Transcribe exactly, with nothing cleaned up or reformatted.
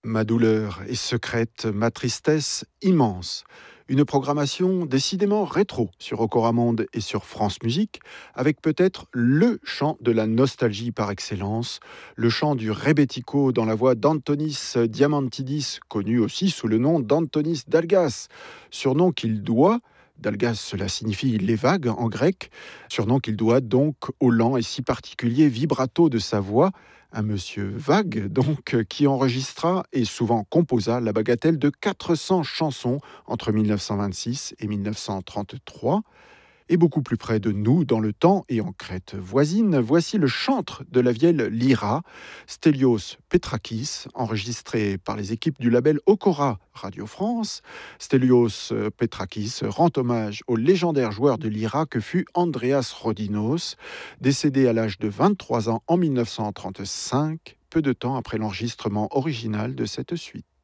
Ma douleur est secrète, ma tristesse immense. Une programmation décidément rétro sur Ocoramonde et sur France Musique, avec peut-être le chant de la nostalgie par excellence, le chant du rebetiko dans la voix d'Antonis Diamantidis, connu aussi sous le nom d'Antonis Dalgas, surnom qu'il doit, Dalgas cela signifie les vagues en grec, surnom qu'il doit donc au lent et si particulier vibrato de sa voix, un monsieur vague, donc, qui enregistra et souvent composa la bagatelle de quatre cents chansons entre mille neuf cent vingt-six et mille neuf cent trente-trois. Et beaucoup plus près de nous, dans le temps et en Crète voisine, voici le chantre de la vieille lyra, Stelios Petrakis, enregistré par les équipes du label Okora Radio France. Stelios Petrakis rend hommage au légendaire joueur de lyra que fut Andreas Rodinos, décédé à l'âge de vingt-trois ans en mille neuf cent trente-cinq, peu de temps après l'enregistrement original de cette suite.